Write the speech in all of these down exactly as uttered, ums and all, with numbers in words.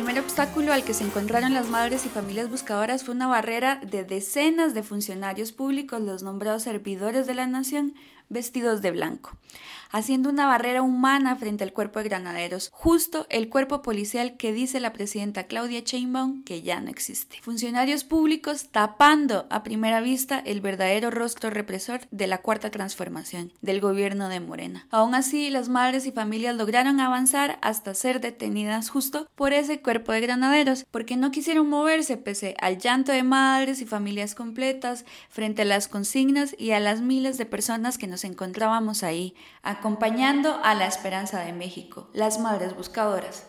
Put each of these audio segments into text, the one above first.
primer obstáculo al que se encontraron las madres y familias buscadoras fue una barrera de decenas de funcionarios públicos, los nombrados servidores de la nación, vestidos de blanco, haciendo una barrera humana frente al cuerpo de granaderos, justo el cuerpo policial que dice la presidenta Claudia Sheinbaum que ya no existe. Funcionarios públicos tapando a primera vista el verdadero rostro represor de la Cuarta Transformación, del gobierno de Morena. Aún así, las madres y familias lograron avanzar hasta ser detenidas justo por ese cuerpo de granaderos, porque no quisieron moverse pese al llanto de madres y familias completas frente a las consignas y a las miles de personas que nos encontrábamos ahí, acompañando a la esperanza de México, las madres buscadoras.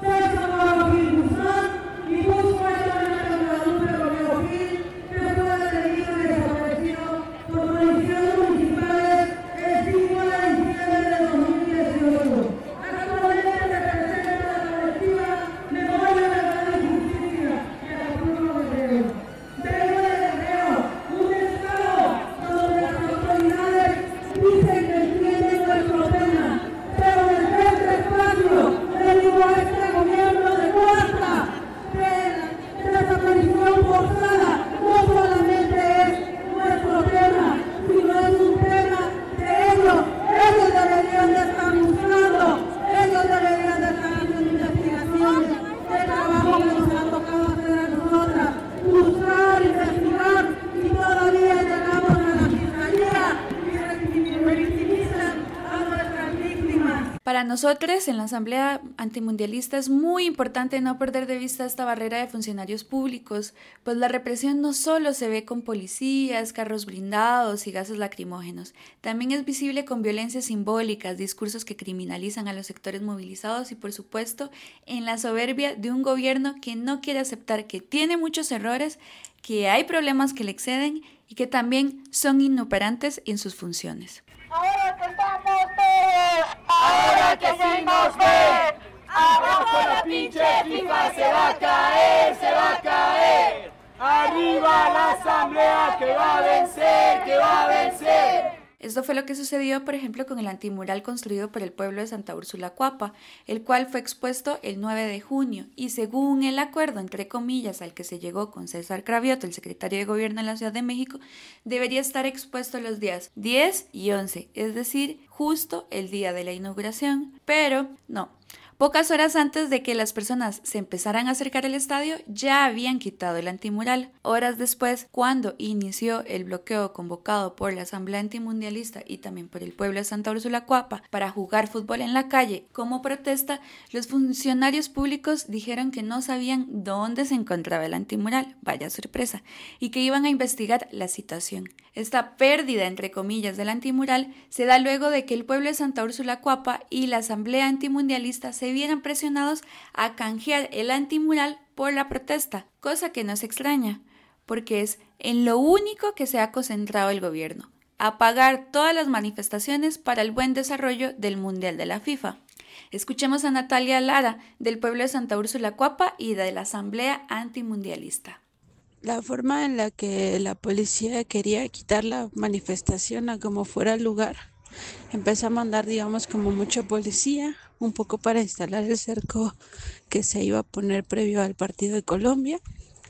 Para nosotros en la Asamblea Antimundialista es muy importante no perder de vista esta barrera de funcionarios públicos, pues la represión no solo se ve con policías, carros blindados y gases lacrimógenos, también es visible con violencias simbólicas, discursos que criminalizan a los sectores movilizados y por supuesto en la soberbia de un gobierno que no quiere aceptar que tiene muchos errores, que hay problemas que le exceden y que también son inoperantes en sus funciones. Ahora que estamos todos, ahora que sí nos ven, abajo la pinche FIFA se va a caer, se va a caer. Arriba la asamblea que va a vencer, que va a vencer. Esto fue lo que sucedió, por ejemplo, con el antimural construido por el pueblo de Santa Úrsula Cuapa, el cual fue expuesto el nueve de junio y según el acuerdo, entre comillas, al que se llegó con César Cravioto, el secretario de Gobierno de la Ciudad de México, debería estar expuesto los días diez y once, es decir, justo el día de la inauguración, pero no. Pocas horas antes de que las personas se empezaran a acercar al estadio, ya habían quitado el antimural. Horas después, cuando inició el bloqueo convocado por la Asamblea Antimundialista y también por el pueblo de Santa Úrsula Cuapa para jugar fútbol en la calle como protesta, los funcionarios públicos dijeron que no sabían dónde se encontraba el antimural, vaya sorpresa, y que iban a investigar la situación. Esta pérdida, entre comillas, del antimural se da luego de que el pueblo de Santa Úrsula Cuapa y la Asamblea Antimundialista se vieran presionados a canjear el antimural por la protesta, cosa que no es extraña, porque es en lo único que se ha concentrado el gobierno, apagar todas las manifestaciones para el buen desarrollo del Mundial de la FIFA. Escuchemos a Natalia Lara, del pueblo de Santa Úrsula Cuapa y de la Asamblea Antimundialista. La forma en la que la policía quería quitar la manifestación a como fuera el lugar, empezó a mandar, digamos, como mucha policía, un poco para instalar el cerco que se iba a poner previo al partido de Colombia,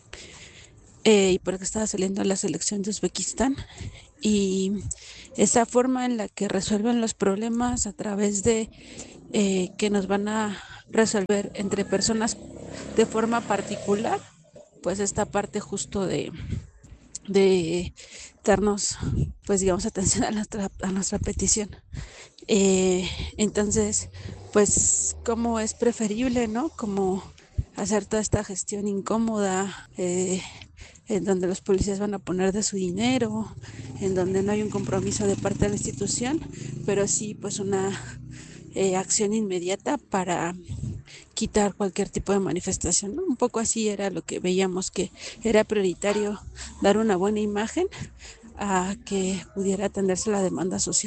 eh, y porque estaba saliendo la selección de Uzbekistán. Y esa forma en la que resuelven los problemas a través de eh, que nos van a resolver entre personas de forma particular, pues esta parte justo de, de darnos, pues digamos, atención a nuestra, a nuestra petición. Eh, entonces, pues, ¿cómo es preferible, no? Como hacer toda esta gestión incómoda, eh, en donde los policías van a poner de su dinero, en donde no hay un compromiso de parte de la institución, pero sí, pues, una eh, acción inmediata para quitar cualquier tipo de manifestación, ¿no? Un poco así era lo que veíamos, que era prioritario dar una buena imagen a que pudiera atenderse la demanda social.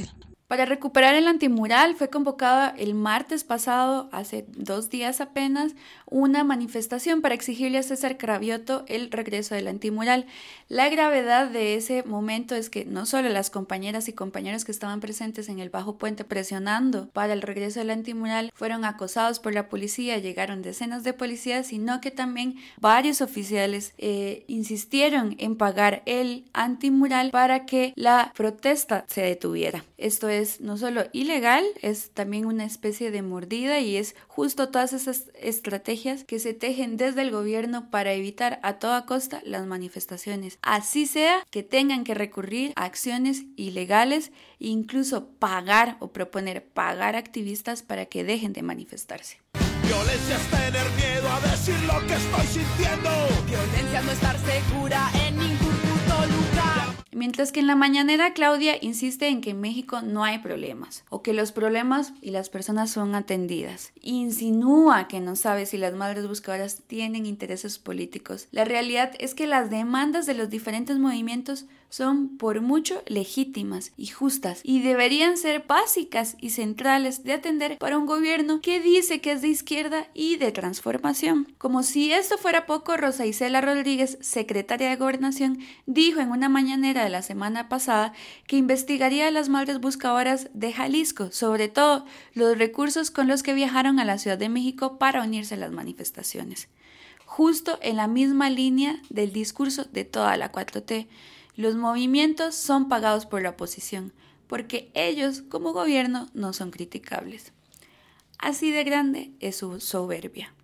Para recuperar el antimural fue convocada el martes pasado, hace dos días apenas, una manifestación para exigirle a César Cravioto el regreso del antimural. La gravedad de ese momento es que no solo las compañeras y compañeros que estaban presentes en el Bajo Puente presionando para el regreso del antimural fueron acosados por la policía, llegaron decenas de policías, sino que también varios oficiales eh, insistieron en pagar el antimural para que la protesta se detuviera. Esto es Es no solo ilegal, es también una especie de mordida y es justo todas esas estrategias que se tejen desde el gobierno para evitar a toda costa las manifestaciones. Así sea que tengan que recurrir a acciones ilegales e incluso pagar o proponer pagar activistas para que dejen de manifestarse. Violencia es tener miedo a decir lo que estoy sintiendo. Violencia no estar segura en ningún puto lugar. Mientras que en la mañanera Claudia insiste en que en México no hay problemas o que los problemas y las personas son atendidas. Insinúa que no sabe si las madres buscadoras tienen intereses políticos. La realidad es que las demandas de los diferentes movimientos son por mucho legítimas y justas y deberían ser básicas y centrales de atender para un gobierno que dice que es de izquierda y de transformación. Como si esto fuera poco, Rosa Isela Rodríguez, secretaria de Gobernación, dijo en una mañanera de la semana pasada que investigaría a las madres buscadoras de Jalisco, sobre todo los recursos con los que viajaron a la Ciudad de México para unirse a las manifestaciones. Justo en la misma línea del discurso de toda la cuatro T, los movimientos son pagados por la oposición, porque ellos, como gobierno, no son criticables. Así de grande es su soberbia.